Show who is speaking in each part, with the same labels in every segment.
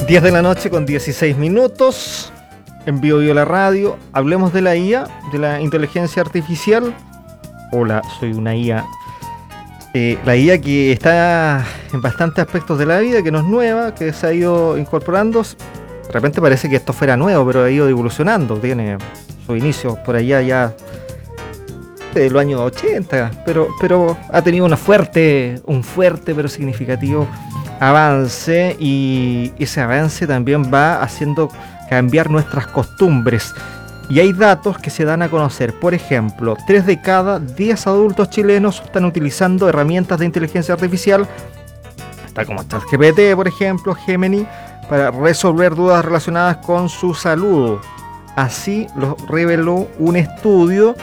Speaker 1: 10 de la noche con 16 minutos, en Vivo la Radio. Hablemos de la IA, de la inteligencia artificial. Hola, soy una IA. La IA que está en bastantes aspectos de la vida, que no es nueva, que se ha ido incorporando. De repente parece que esto fuera nuevo, pero ha ido evolucionando. Tiene su inicio por allá ya de los años 80, pero ha tenido un fuerte pero significativo avance, y ese avance también va haciendo cambiar nuestras costumbres. Y hay datos que se dan a conocer. Por ejemplo, 3 de cada 10 adultos chilenos están utilizando herramientas de inteligencia artificial, tal como ChatGPT, por ejemplo, Gemini, para resolver dudas relacionadas con su salud. Así lo reveló un estudio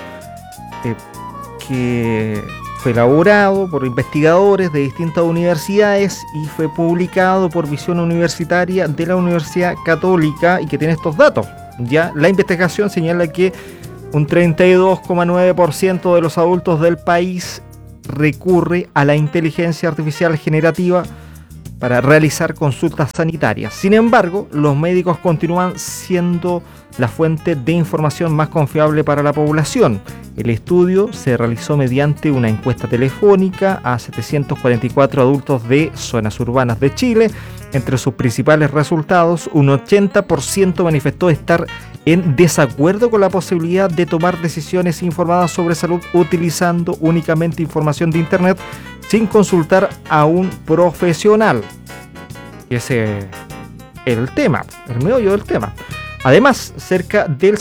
Speaker 1: que fue elaborado por investigadores de distintas universidades y fue publicado por Visión Universitaria de la Universidad Católica, y que tiene estos datos. Ya la investigación señala que un 32,9% de los adultos del país recurre a la inteligencia artificial generativa para realizar consultas sanitarias. Sin embargo, los médicos continúan siendo la fuente de información más confiable para la población. El estudio se realizó mediante una encuesta telefónica a 744 adultos de zonas urbanas de Chile. Entre sus principales resultados, un 80% manifestó estar en desacuerdo con la posibilidad de tomar decisiones informadas sobre salud utilizando únicamente información de Internet sin consultar a un profesional. Ese es el tema, el meollo del tema. Además, cerca del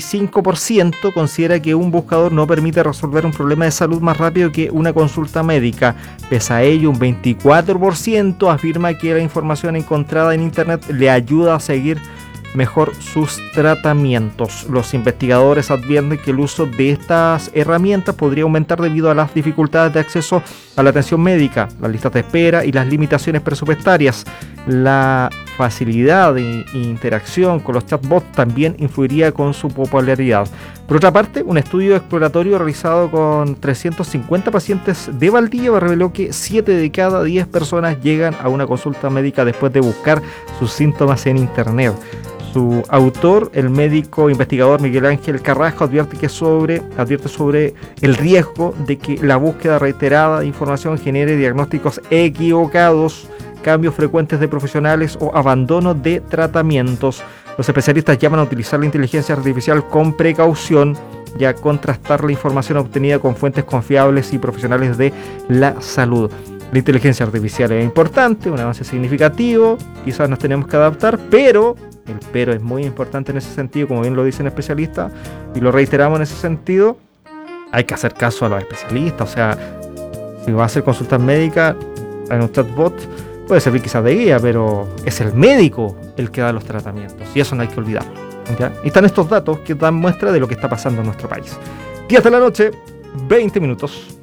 Speaker 1: 65% considera que un buscador no permite resolver un problema de salud más rápido que una consulta médica. Pese a ello, un 24% afirma que la información encontrada en Internet le ayuda a seguir mejor sus tratamientos. Los investigadores advierten que el uso de estas herramientas podría aumentar debido a las dificultades de acceso a la atención médica, las listas de espera y las limitaciones presupuestarias. La facilidad de interacción con los chatbots también influiría con su popularidad. Por otra parte, un estudio exploratorio realizado con 350 pacientes de Valdivia reveló que 7 de cada 10 personas llegan a una consulta médica después de buscar sus síntomas en Internet. Su autor, el médico investigador Miguel Ángel Carrasco, advierte sobre el riesgo de que la búsqueda reiterada de información genere diagnósticos equivocados, cambios frecuentes de profesionales o abandono de tratamientos. Los especialistas llaman a utilizar la inteligencia artificial con precaución y a contrastar la información obtenida con fuentes confiables y profesionales de la salud. La inteligencia artificial es importante, un avance significativo, quizás nos tenemos que adaptar, pero el pero es muy importante en ese sentido, como bien lo dicen especialistas, y lo reiteramos en ese sentido. Hay que hacer caso a los especialistas. O sea, si va a hacer consultas médicas en un chatbot, puede servir quizás de guía, pero es el médico el que da los tratamientos, y eso no hay que olvidarlo, ¿ya? Y están estos datos que dan muestra de lo que está pasando en nuestro país. 10 de la noche, 20 minutos.